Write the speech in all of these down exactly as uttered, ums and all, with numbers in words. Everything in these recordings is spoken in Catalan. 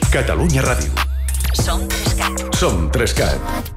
Catalunya Ràdio. Som Trescat. Som Trescat.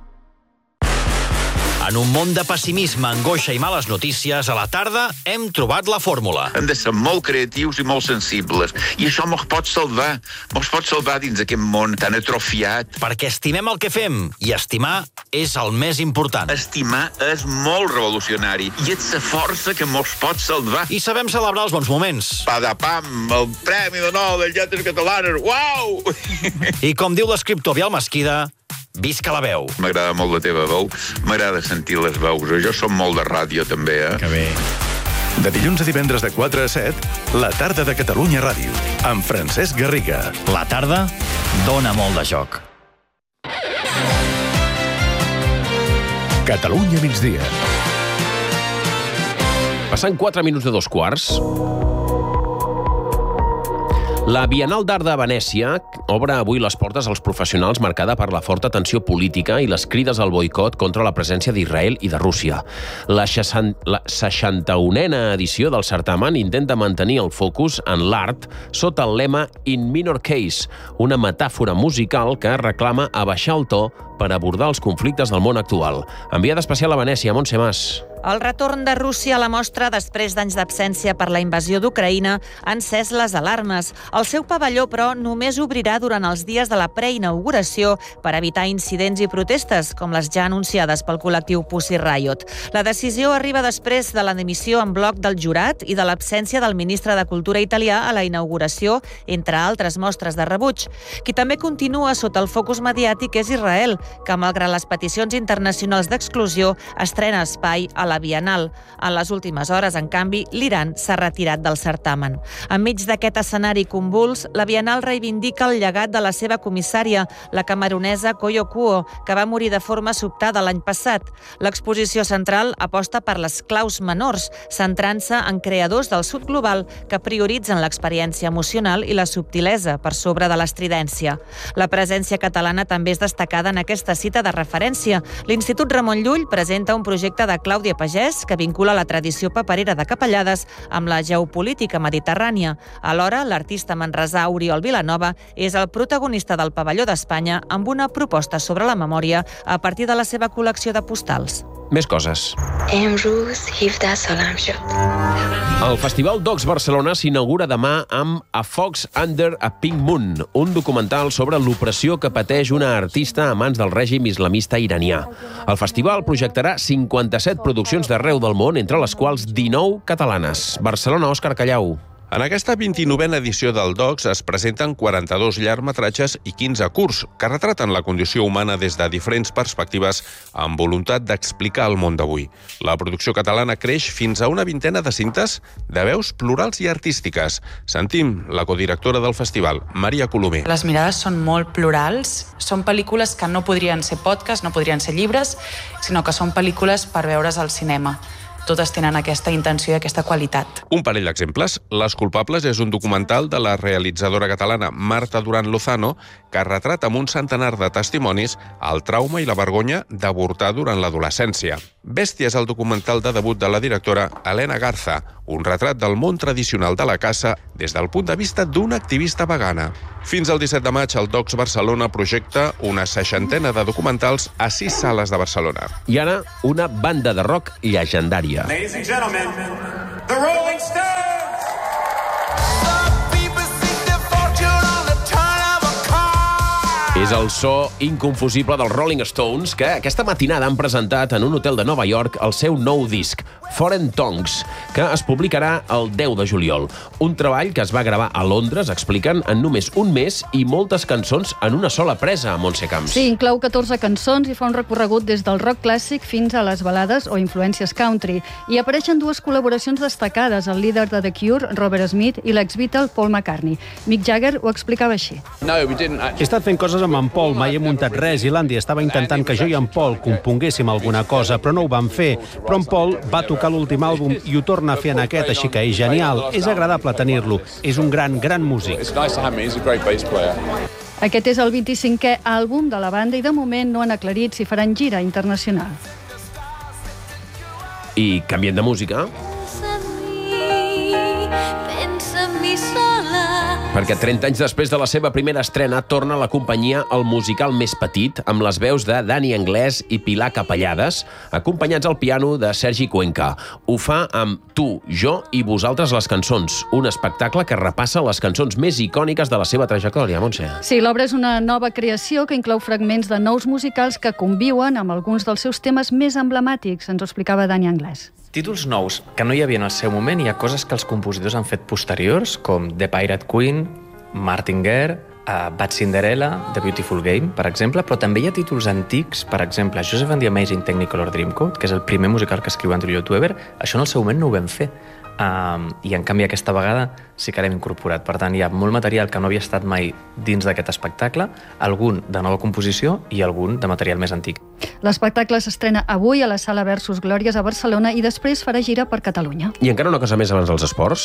En un món de pessimisme, angoixa i males notícies, a la tarda hem trobat la fórmula. Hem de ser molt creatius i molt sensibles. I això mos pot salvar. Mos pot salvar dins aquest món tan atrofiat. Perquè estimem el que fem, i estimar és el més important. Estimar és molt revolucionari i és la força que mos pot salvar. I sabem celebrar els bons moments. Padapam, el Premi de Nou de Lletres Catalanes, uau! I com diu l'escriptor Biel Mesquida, visca la veu. M'agrada molt la teva veu, m'agrada sentir les veus. Jo som molt de ràdio, també, eh? Que bé. De dilluns a divendres de quatre a set, la tarda de Catalunya Ràdio, amb Francesc Garriga. La tarda dona molt de joc. Catalunya migdia. Passant quatre minuts de dos quarts. La Bienal d'Art de Venècia obre avui les portes als professionals, marcada per la forta tensió política i les crides al boicot contra la presència d'Israel i de Rússia. La seixanta-unena edició del certamen intenta mantenir el focus en l'art sota el lema In Minor Case, una metàfora musical que reclama abaixar el to per abordar els conflictes del món actual. Enviada especial a Venècia, Montse Mas. El retorn de Rússia a la mostra després d'anys d'absència per la invasió d'Ucraïna ha encès les alarmes. El seu pavelló, però, només obrirà durant els dies de la preinauguració per evitar incidents i protestes, com les ja anunciades pel col·lectiu Pussy Riot. La decisió arriba després de la dimissió en bloc del jurat i de l'absència del ministre de Cultura italià a la inauguració, entre altres mostres de rebuig. Qui també continua sota el focus mediàtic és Israel, que, malgrat les peticions internacionals d'exclusió, estrena espai a la Bienal. En les últimes hores, en canvi, l'Iran s'ha retirat del certamen. Enmig d'aquest escenari convuls, la Bienal reivindica el llegat de la seva comissària, la camerunesa Koyo Kuo, que va morir de forma sobtada l'any passat. L'exposició central aposta per les claus menors, centrant-se en creadors del sud global que prioritzen l'experiència emocional i la subtilesa per sobre de l'estridència. La presència catalana també és destacada en aquesta cita de referència. L'Institut Ramon Llull presenta un projecte de Clàudia Pagès que vincula la tradició paperera de Capellades amb la geopolítica mediterrània. Alhora, l'artista manresà Oriol Vilanova és el protagonista del Pavelló d'Espanya amb una proposta sobre la memòria a partir de la seva col·lecció de postals. Més coses. El Festival Docs Barcelona s'inaugura demà amb A Fox Under a Pink Moon, un documental sobre l'opressió que pateix una artista a mans del règim islamista iranià. El festival projectarà cinquanta-set produccions d'arreu del món, entre les quals dinou catalanes. Barcelona, Òscar Callau. En aquesta vint-i-novena edició del Docs es presenten quaranta-dos llargmetratges i quinze curts que retraten la condició humana des de diferents perspectives amb voluntat d'explicar el món d'avui. La producció catalana creix fins a una vintena de cintes de veus plurals i artístiques. Sentim la codirectora del festival, Maria Colomer. Les mirades són molt plurals. Són pel·lícules que no podrien ser podcast, no podrien ser llibres, sinó que són pel·lícules per veure's al cinema. Totes tenen aquesta intenció i aquesta qualitat. Un parell d'exemples. Les culpables és un documental de la realitzadora catalana Marta Duran Lozano que retrata amb un centenar de testimonis el trauma i la vergonya d'avortar durant l'adolescència. Bèstia és el documental de debut de la directora Helena Garza, un retrat del món tradicional de la caça des del punt de vista d'una activista vegana. Fins al disset de maig, el Docs Barcelona projecta una seixantena de documentals a sis sales de Barcelona. I ara, una banda de rock llegendària. Ladies and gentlemen, the Rolling Stones! És el so inconfusible dels Rolling Stones que aquesta matinada han presentat en un hotel de Nova York el seu nou disc, Foreign Tongues, que es publicarà el deu de juliol. Un treball que es va gravar a Londres, expliquen, en només un mes i moltes cançons en una sola presa, a Montse Camps. Sí, inclou catorze cançons i fa un recorregut des del rock clàssic fins a les balades o influències country. I apareixen dues col·laboracions destacades, el líder de The Cure, Robert Smith, i l'ex-Beatle Paul McCartney. Mick Jagger ho explicava així. He estat fent coses amb en Paul, mai he muntat res, i l'Andy estava intentant que jo i en Paul componguéssim alguna cosa, però no ho vam fer. Però en Paul va tocar l'últim àlbum i ho torna a fer en aquest, així que és genial. És agradable tenir-lo. És un gran, gran músic. Aquest és el vint-i-cinquè àlbum de la banda i de moment no han aclarit si faran gira internacional. I canviem de música. Pensa en mi, pensa en mi sola. Perquè trenta anys després de la seva primera estrena torna a la companyia El musical més petit, amb les veus de Dani Anglès i Pilar Capellades, acompanyats al piano de Sergi Cuenca. Ho fa amb Tu, jo i vosaltres les cançons, un espectacle que repassa les cançons més icòniques de la seva trajectòria, Montse. Sí, l'obra és una nova creació que inclou fragments de nous musicals que conviuen amb alguns dels seus temes més emblemàtics, ens ho explicava Dani Anglès. Títols nous que no hi havia en el seu moment, hi ha coses que els compositors han fet posteriors, com The Pirate Queen, Martin Guerre, uh, Bad Cinderella, The Beautiful Game, per exemple, però també hi ha títols antics, per exemple, Joseph and the Amazing Technicolor Dreamcoat, que és el primer musical que escriu Andrew Lloyd Webber, això en el seu moment no ho vam fer. Um, I en canvi aquesta vegada sí que l'hem incorporat. Per tant, hi ha molt material que no havia estat mai dins d'aquest espectacle, algun de nova composició i algun de material més antic. L'espectacle s'estrena avui a la Sala Versus Glòries a Barcelona i després farà gira per Catalunya. I encara una cosa més abans dels esports.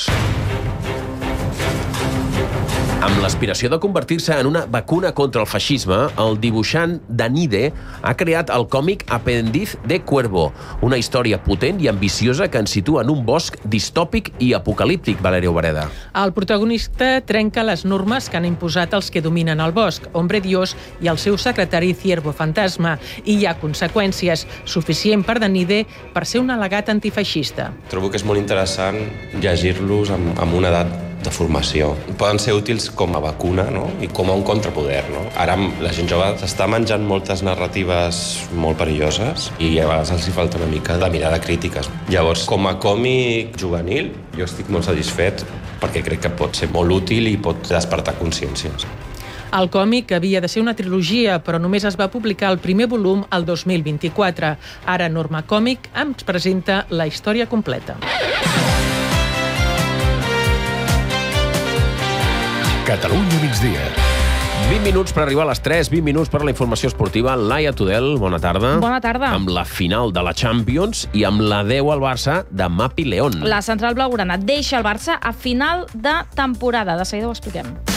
Amb l'aspiració de convertir-se en una vacuna contra el feixisme, el dibuixant Danide ha creat el còmic Aprendiz de Cuervo, una història potent i ambiciosa que ens situa en un bosc distòpic i apocalíptic, Valeria Obereda. El protagonista trenca les normes que han imposat els que dominen el bosc, Hombre Dios i el seu secretari Ciervo Fantasma, i hi ha conseqüències, suficient per Danide per ser un al·legat antifeixista. Trobo que és molt interessant llegir-los amb, amb una edat de formació. Poden ser útils com a vacuna, no? I com a un contrapoder, no? Ara la gent jove s'està menjant moltes narratives molt perilloses i a vegades els hi falta una mica de mirada crítica. Llavors, com a còmic juvenil, jo estic molt satisfet perquè crec que pot ser molt útil i pot despertar consciències. El còmic havia de ser una trilogia, però només es va publicar el primer volum el dos mil vint-i-quatre. Ara Norma Còmic ens presenta la història completa. Catalunya migdia. vint minuts per arribar a les tres, vint minuts per a la informació esportiva. Laia Tudel, bona tarda. Bona tarda. Amb la final de la Champions i amb la deu al Barça de Mapi León. La central blaugrana deixa el Barça a final de temporada. De seguida ho expliquem.